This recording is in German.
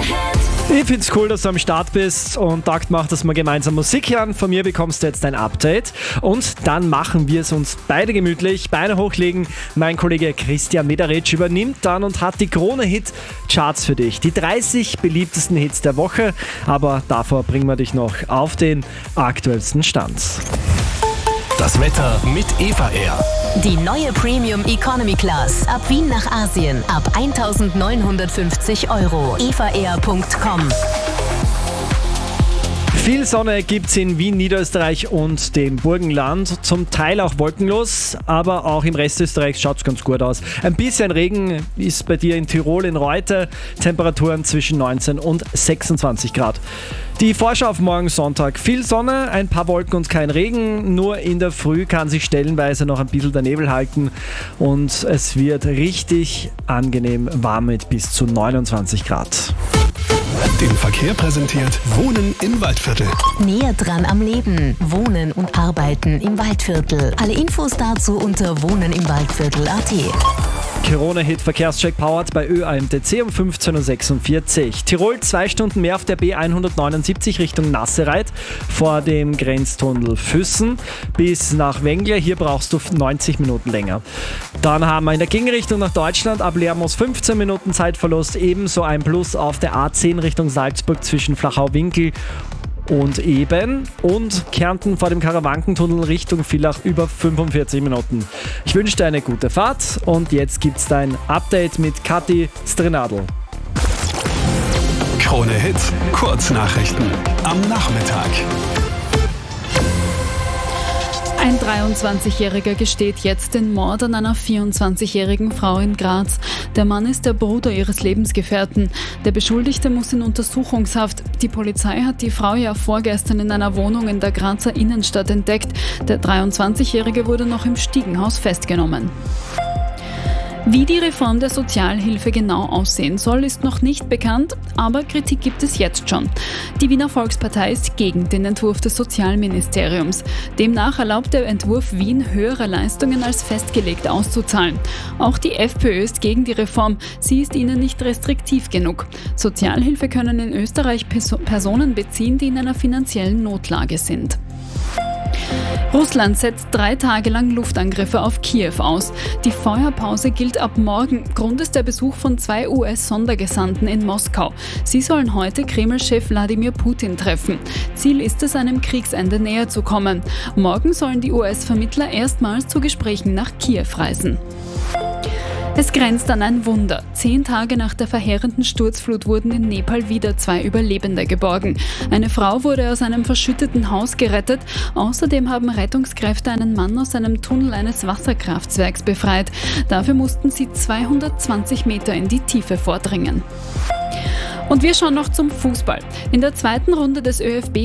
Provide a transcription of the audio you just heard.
Ich find's cool, dass du am Start bist und Takt macht, dass wir gemeinsam Musik hören. Von mir bekommst du jetzt ein Update und dann machen wir es uns beide gemütlich. Beine hochlegen. Mein Kollege Christian Mederitsch übernimmt dann und hat die Krone-Hit-Charts für dich. Die 30 beliebtesten Hits der Woche, aber davor bringen wir dich noch auf den aktuellsten Stand. Das Wetter mit Eva Air. Die neue Premium Economy Class. Ab Wien nach Asien. Ab 1.950 €. evaair.com. Viel Sonne gibt's in Wien, Niederösterreich und dem Burgenland. Zum Teil auch wolkenlos, aber auch im Rest Österreichs schaut's ganz gut aus. Ein bisschen Regen ist bei dir in Tirol, in Reute. Temperaturen zwischen 19 und 26 Grad. Die Vorschau auf morgen Sonntag. Viel Sonne, ein paar Wolken und kein Regen. Nur in der Früh kann sich stellenweise noch ein bisschen der Nebel halten. Und es wird richtig angenehm warm mit bis zu 29 Grad. Den Verkehr präsentiert Wohnen im Waldviertel. Näher dran am Leben. Wohnen und Arbeiten im Waldviertel. Alle Infos dazu unter wohnenimwaldviertel.at. Corona-Hit Verkehrscheck powered bei ÖAMTC um 15.46 Uhr. Tirol 2 Stunden mehr auf der B179 Richtung Nassereit vor dem Grenztunnel Füssen bis nach Wengler. Hier brauchst du 90 Minuten länger. Dann haben wir in der Gegenrichtung nach Deutschland ab Lermoos 15 Minuten Zeitverlust. Ebenso ein Plus auf der A10 Richtung Salzburg zwischen Flachau-Winkel und Eben und Kärnten vor dem Karawankentunnel Richtung Villach über 45 Minuten. Ich wünsche dir eine gute Fahrt und jetzt gibt's dein Update mit Kathi Strenadl. Krone Hit, Kurznachrichten am Nachmittag. Ein 23-Jähriger gesteht jetzt den Mord an einer 24-jährigen Frau in Graz. Der Mann ist der Bruder ihres Lebensgefährten. Der Beschuldigte muss in Untersuchungshaft. Die Polizei hat die Frau ja vorgestern in einer Wohnung in der Grazer Innenstadt entdeckt. Der 23-Jährige wurde noch im Stiegenhaus festgenommen. Wie die Reform der Sozialhilfe genau aussehen soll, ist noch nicht bekannt, aber Kritik gibt es jetzt schon. Die Wiener Volkspartei ist gegen den Entwurf des Sozialministeriums. Demnach erlaubt der Entwurf Wien höhere Leistungen als festgelegt auszuzahlen. Auch die FPÖ ist gegen die Reform. Sie ist ihnen nicht restriktiv genug. Sozialhilfe können in Österreich Personen beziehen, die in einer finanziellen Notlage sind. Russland setzt 3 Tage lang Luftangriffe auf Kiew aus. Die Feuerpause gilt ab morgen. Grund ist der Besuch von 2 US-Sondergesandten in Moskau. Sie sollen heute Kreml-Chef Wladimir Putin treffen. Ziel ist es, einem Kriegsende näher zu kommen. Morgen sollen die US-Vermittler erstmals zu Gesprächen nach Kiew reisen. Es grenzt an ein Wunder. 10 Tage nach der verheerenden Sturzflut wurden in Nepal wieder 2 Überlebende geborgen. Eine Frau wurde aus einem verschütteten Haus gerettet. Außerdem haben Rettungskräfte einen Mann aus einem Tunnel eines Wasserkraftwerks befreit. Dafür mussten sie 220 Meter in die Tiefe vordringen. Und wir schauen noch zum Fußball. In der zweiten Runde des ÖFB